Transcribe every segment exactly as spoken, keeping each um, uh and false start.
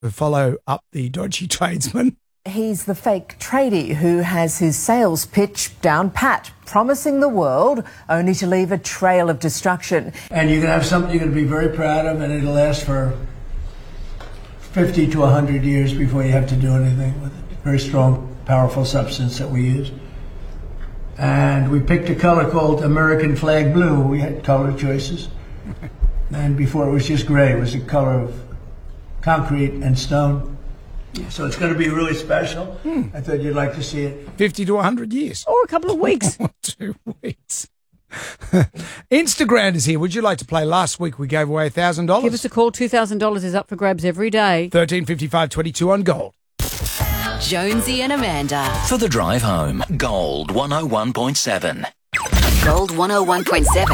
to follow up the dodgy tradesman. He's the fake tradie who has his sales pitch down pat, promising the world only to leave a trail of destruction. And you can have something you're going to be very proud of, and it'll last for fifty to one hundred years before you have to do anything with it. Very strong, powerful substance that we use. And we picked a color called American Flag Blue. We had color choices. And before it was just gray, it was the color of concrete and stone. So it's going to be really special. Hmm. I thought you'd like to see it. fifty to one hundred years. Or a couple of weeks. Or two weeks. Instagram is here. Would you like to play? Last week we gave away one thousand dollars. Give us a call. two thousand dollars is up for grabs every day. thirteen fifty-five twenty-two on Gold. Jonesy and Amanda. For the drive home, Gold one oh one point seven. Gold one oh one point seven.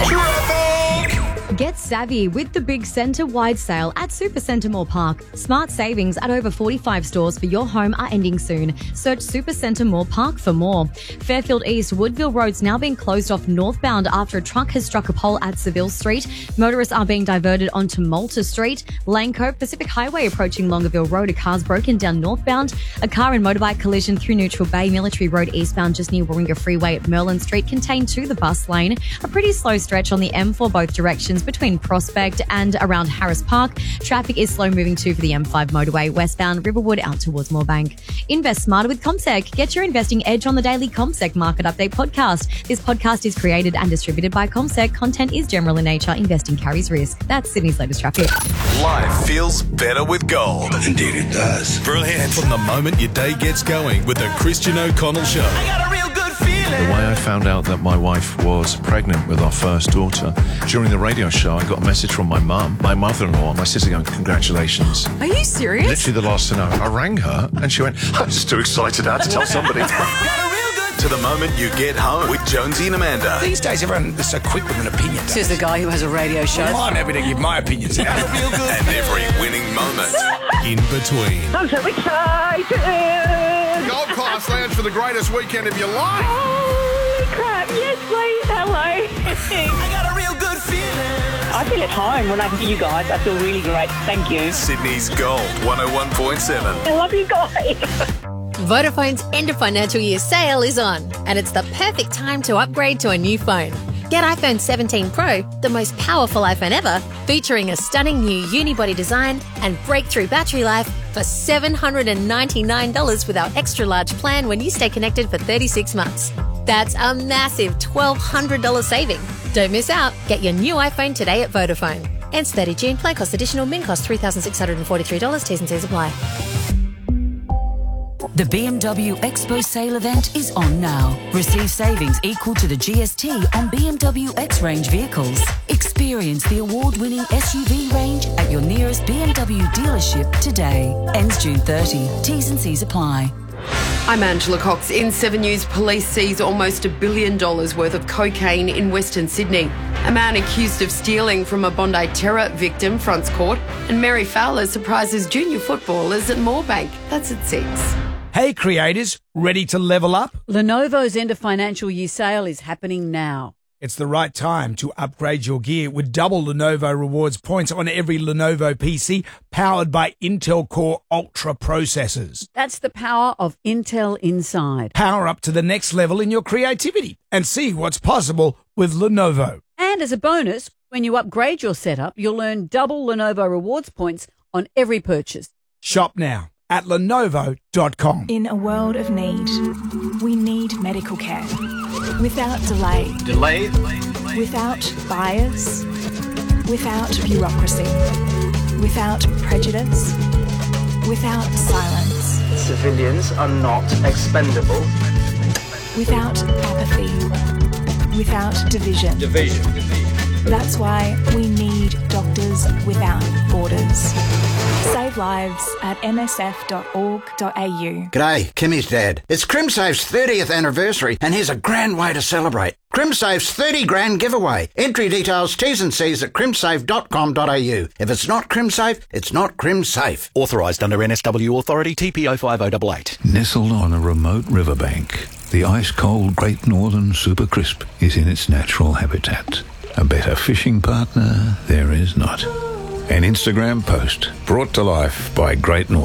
Get savvy with the big centre-wide sale at Supercentre Mall Park. Smart savings at over forty-five stores for your home are ending soon. Search Supercentre Mall Park for more. Fairfield East, Woodville Road's now being closed off northbound after a truck has struck a pole at Seville Street. Motorists are being diverted onto Malta Street. Lane Cove, Pacific Highway approaching Longueville Road. A car's broken down northbound. A car and motorbike collision through Neutral Bay. Military Road eastbound just near Warringah Freeway at Merlin Street contained to the bus lane. A pretty slow stretch on the M four both directions between Prospect and around Harris Park. Traffic is slow moving too for the M five motorway westbound Riverwood out towards Moorebank. Invest smarter with CommSec. Get your investing edge on the daily CommSec Market Update podcast. This podcast is created and distributed by CommSec. Content is general in nature. Investing carries risk. That's Sydney's latest traffic. Life feels better with Gold. Indeed it does. Brilliant. From the moment your day gets going with the Christian O'Connell Show. I got a real good feeling. The way I found out that my wife was pregnant with our first daughter, during the radio show, I got a message from my mum, my mother-in-law, and my sister going, congratulations. Are you serious? Literally the last thing I, I rang her, and she went, I'm just too excited, I had to tell somebody. To the moment you get home with Jonesy and Amanda. These days, everyone is so quick with an opinion. Says the guy who has a radio show. Well, I'm happy to give my opinions out. Feel good. And every winning moment in between. I'm so excited. Gold Class Lounge for the greatest weekend of your life. Holy crap, yes please, hello. I got a real good feeling. I feel at home when I hear you guys. I feel really great. Thank you. Sydney's Gold one oh one point seven. I love you guys. Vodafone's end of financial year sale is on, and it's the perfect time to upgrade to a new phone. Get iPhone seventeen Pro, the most powerful iPhone ever, featuring a stunning new unibody design and breakthrough battery life for seven hundred ninety-nine dollars with our extra large plan when you stay connected for thirty-six months. That's a massive twelve hundred dollars saving. Don't miss out. Get your new iPhone today at Vodafone. Ends thirtieth of June. Plan cost additional. Min cost three thousand six hundred forty-three dollars. T's and C's apply. The B M W Expo sale event is on now. Receive savings equal to the G S T on B M W X-Range vehicles. Experience the award-winning S U V range at your nearest B M W dealership today. Ends June thirtieth. T's and C's apply. I'm Angela Cox. In seven News, police seize almost a billion dollars worth of cocaine in Western Sydney. A man accused of stealing from a Bondi terror victim fronts court, and Mary Fowler surprises junior footballers at Moorebank. That's at six. Hey creators, ready to level up? Lenovo's end of financial year sale is happening now. It's the right time to upgrade your gear with double Lenovo rewards points on every Lenovo P C powered by Intel Core Ultra processors. That's the power of Intel Inside. Power up to the next level in your creativity and see what's possible with Lenovo. And as a bonus, when you upgrade your setup, you'll earn double Lenovo rewards points on every purchase. Shop now at lenovo dot com. In a world of need, we need medical care. Without delay. Delay? Without bias. Without bureaucracy. Without prejudice. Without silence. Civilians are not expendable. Without apathy. Without division. Division. That's why we need Doctors Without Borders. Save lives at m s f dot org dot a u. G'day, Kimmy's dad. It's CrimSafe's thirtieth anniversary, and here's a grand way to celebrate. CrimSafe's thirty grand giveaway. Entry details, T's and C's at crimsafe dot com dot a u. If it's not CrimSafe, it's not CrimSafe. Authorised under N S W Authority T P O five oh eight eight. Nestled on a remote riverbank, the ice-cold Great Northern Super Crisp is in its natural habitat. A better fishing partner there is not. An Instagram post brought to life by Great Northern.